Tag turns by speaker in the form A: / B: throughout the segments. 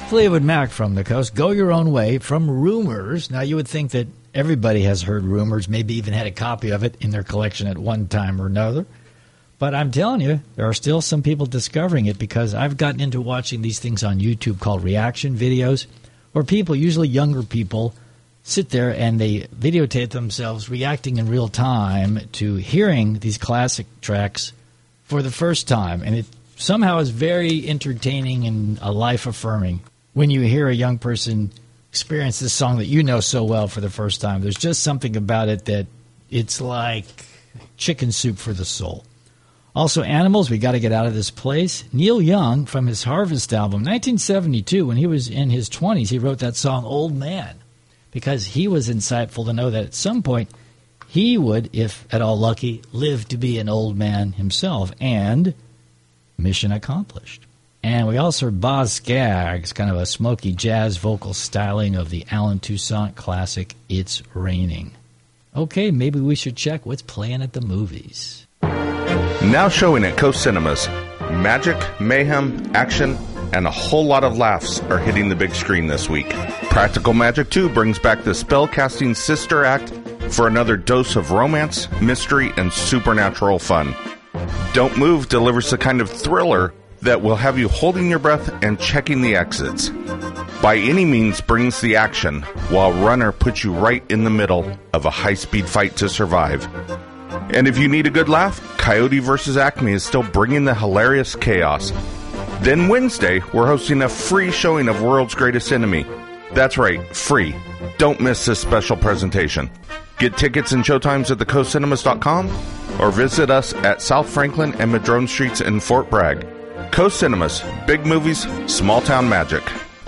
A: Fleetwood Mac from the coast. Go Your Own Way from Rumors. Now, you would think that everybody has heard Rumors, maybe even had a copy of it in their collection at one time or another. But I'm telling you, there are still some people discovering it because I've gotten into watching these things on YouTube called reaction videos, where people, usually younger people, sit there and they videotape themselves reacting in real time to hearing these classic tracks for the first time. And it somehow is very entertaining and life-affirming when you hear a young person experience this song that you know so well for the first time. There's just something about it that it's like chicken soup for the soul. Also, Animals, We Gotta Get Out of This Place. Neil Young, from his Harvest album, 1972, when he was in his 20s, he wrote that song, Old Man, because he was insightful to know that at some point he would, if at all lucky, live to be an old man himself. And mission accomplished. And we also heard Boz Scaggs, kind of a smoky jazz vocal styling of the Alan Toussaint classic, It's Raining. Okay, maybe we should check what's playing at the movies.
B: Now showing at Coast Cinemas, magic, mayhem, action, and a whole lot of laughs are hitting the big screen this week. Practical Magic 2 brings back the spell-casting sister act for another dose of romance, mystery, and supernatural fun. Don't Move delivers the kind of thriller that will have you holding your breath and checking the exits. By Any Means brings the action, while Runner puts you right in the middle of a high-speed fight to survive. And if you need a good laugh, Coyote vs. Acme is still bringing the hilarious chaos. Then Wednesday, we're hosting a free showing of World's Greatest Enemy. That's right, free. Don't miss this special presentation. Get tickets and showtimes at thecoastcinemas.com or visit us at South Franklin and Madrone Streets in Fort Bragg. Coast Cinemas, big movies, small town magic.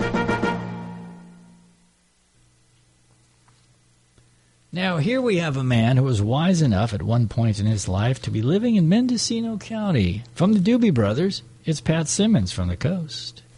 A: Now, here we have a man who was wise enough at one point in his life to be living in Mendocino County. From the Doobie Brothers, it's Pat Simmons from the coast.